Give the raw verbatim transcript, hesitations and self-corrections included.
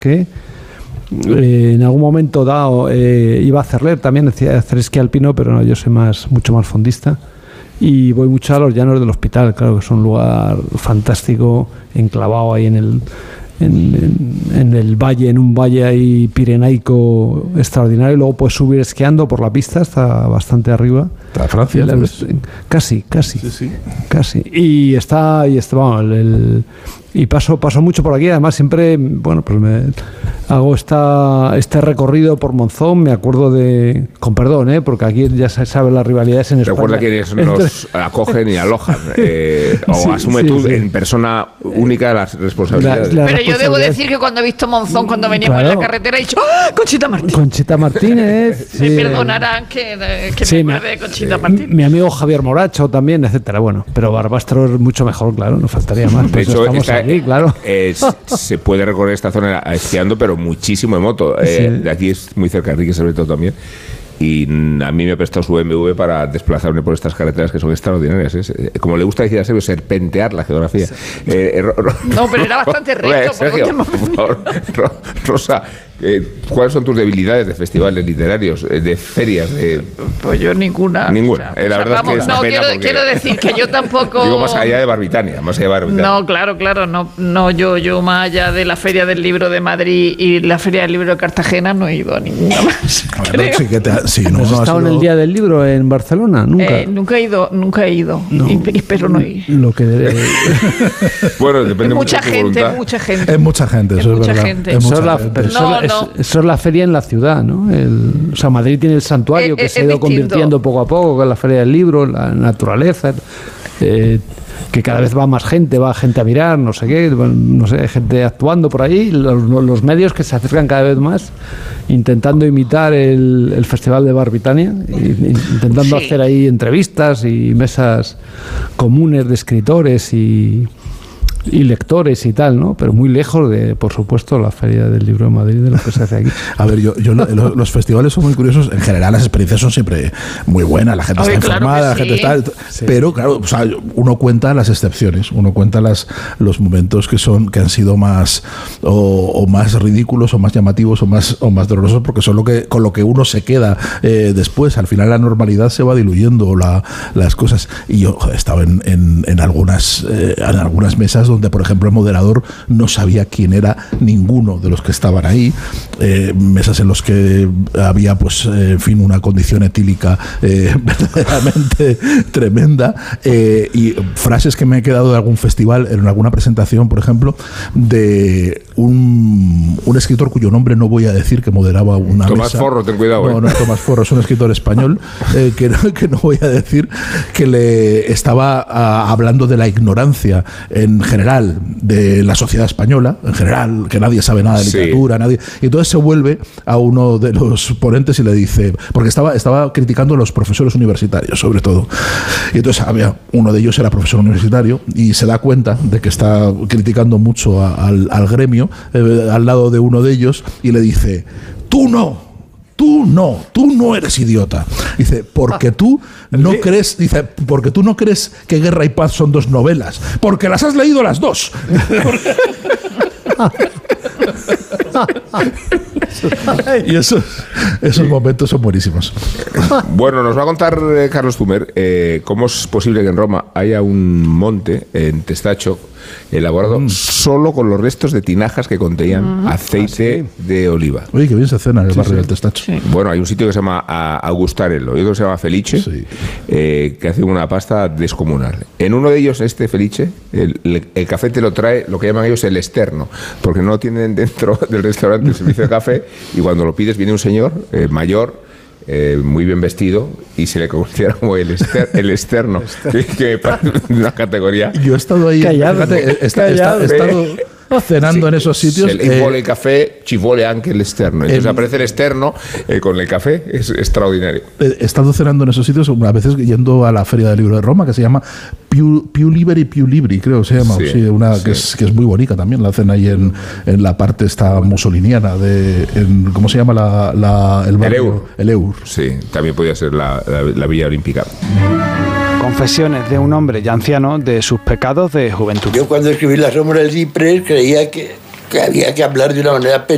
que eh, en algún momento dado eh, iba a hacer leer también, decía hacer esquí alpino, pero no, yo soy más mucho más fondista. Y voy mucho a los llanos del Hospital, claro, que es un lugar fantástico, enclavado ahí en el, en, en, en el valle, en un valle ahí pirenaico extraordinario. Y luego puedes subir esquiando por la pista, está bastante arriba. ¿Está Francia? La, casi, casi, sí, sí. casi. Y está, y está, vamos, el, el, y paso, paso mucho por aquí. Además, siempre, bueno, pues me hago esta, este recorrido por Monzón. Me acuerdo de, con perdón, ¿eh? Porque aquí ya se saben las rivalidades en España. Recuerda quiénes nos acogen y alojan. Eh, o sí, asume sí, tú sí. en persona única las responsabilidades. La, la Pero yo debo decir que cuando he visto Monzón, cuando veníamos claro. en la carretera, he dicho ¡oh, Conchita Martínez! Conchita Martínez. sí. Me perdonarán que, que sí, me acuerde de Conchita Martínez. Mi amigo Javier Moracho también, etcétera. Bueno, pero Barbastro es mucho mejor, claro, nos faltaría más. De hecho, estamos esta, aquí, claro. Es, se puede recorrer esta zona esquiando, pero muchísimo en moto. Sí. Eh, de aquí es muy cerca, Enrique, sobre todo también. Y a mí me ha prestado su B M W para desplazarme por estas carreteras que son extraordinarias. ¿eh? Como le gusta decir a Sergio, serpentear la geografía. Sí. Eh, ro, ro, no, pero era bastante recto. Sergio, por, por favor, Rosa, eh, ¿cuáles son tus debilidades de festivales literarios, eh, de ferias? De... Pues yo ninguna. Ninguna. O sea, eh, la verdad vamos, es que es no, quiero, porque, quiero decir que yo tampoco... Digo, más allá de Barbitania. Más allá de Barbitania. No, claro, claro. No, no yo, yo más allá de la Feria del Libro de Madrid y la Feria del Libro de Cartagena no he ido a ninguna más. Bueno, sí que te, sí, no, ¿Has no estado sido... en el Día del Libro en Barcelona? Nunca. Eh, nunca he ido, nunca he ido. No, y, y espero no ir. Lo que debe... Bueno, depende mucha mucho de gente, voluntad. mucha gente. Es mucha gente, eso es, es mucha verdad. Gente. Es eso, mucha es la, gente. pero eso, no, es, no. eso es la feria en la ciudad, ¿no? El, o sea, Madrid tiene el santuario Eh, que eh, se ha ido distinto. convirtiendo poco a poco, con la feria del libro, la naturaleza, eh, que cada vez va más gente, va gente a mirar, no sé qué, no sé, gente actuando por ahí, los, los medios que se acercan cada vez más, intentando imitar el, el Festival de Barbitania, intentando sí. hacer ahí entrevistas y mesas comunes de escritores y... y lectores y tal, ¿no? Pero muy lejos de, por supuesto, la Feria del Libro de Madrid, de lo que se hace aquí. A ver, yo, yo lo, los festivales son muy curiosos. En general, las experiencias son siempre muy buenas. La gente Oye, está claro informada, la sí. gente está... Sí. Pero, claro, o sea, uno cuenta las excepciones. Uno cuenta las, los momentos que son que han sido más o, o más ridículos o más llamativos o más o más dolorosos, porque son lo que con lo que uno se queda eh, después. Al final la normalidad se va diluyendo la, las cosas. Y yo he estado en, en, en, algunas, eh, en algunas mesas donde, por ejemplo, el moderador no sabía quién era ninguno de los que estaban ahí, eh, mesas en los que había, pues, eh, en fin, una condición etílica eh, verdaderamente tremenda, eh, y frases que me he quedado de algún festival, en alguna presentación, por ejemplo, de un, un escritor cuyo nombre no voy a decir, que moderaba una Tomás mesa. Forro, ten cuidado. No, eh. no es Tomás Forro, es un escritor español eh, que, no, que no voy a decir, que le estaba a, hablando de la ignorancia en general de la sociedad española, en general, que nadie sabe nada de literatura, sí. nadie, y entonces se vuelve a uno de los ponentes y le dice, porque estaba, estaba criticando a los profesores universitarios, sobre todo, y entonces había, uno de ellos era profesor universitario, y se da cuenta de que está criticando mucho a, al, al gremio, eh, al lado de uno de ellos, y le dice, tú no, tú no, tú no eres idiota. Dice, porque tú no crees, dice, porque tú no crees que Guerra y Paz son dos novelas, porque las has leído las dos. Y esos, esos momentos son buenísimos. Bueno, nos va a contar eh, Carlos Zumer eh, cómo es posible que en Roma haya un monte en Testacho elaborado mm. solo con los restos de tinajas que contenían mm. aceite ah, sí. de oliva. Oye, qué bien se cena en el sí, barrio sí. del Testacho. Sí. Bueno, hay un sitio que se llama Augustarello y otro que se llama Felice, sí. eh, que hace una pasta descomunal. En uno de ellos, este Felice, el, el, el café te lo trae lo que llaman ellos el externo, porque no tienen dentro del restaurante el servicio de café, y cuando lo pides viene un señor eh, mayor, Eh, muy bien vestido, y se le considera como el, exter, el externo, que, que me parece una categoría. Yo he estado ahí, callado, fíjate, he, callado, he estado cenando sí, en esos sitios. El eh, vuole café, ci vuole anche el externo. Entonces el, aparece el externo eh, con el café, es extraordinario. He estado cenando en esos sitios, a veces yendo a la Feria del Libro de Roma, que se llama Più, Più Liberi, Più Libri, creo que se llama. Sí, sí, una sí. Que, es, que es muy bonita también. La hacen ahí en, en la parte esta mussoliniana de, en, ¿cómo se llama la, la, el barrio? El Eur. El Eur. Sí, también podría ser la, la, la Villa Olímpica. Confesiones de un hombre ya anciano de sus pecados de juventud. Yo cuando escribí La sombra del ciprés creía que, que había que hablar de una manera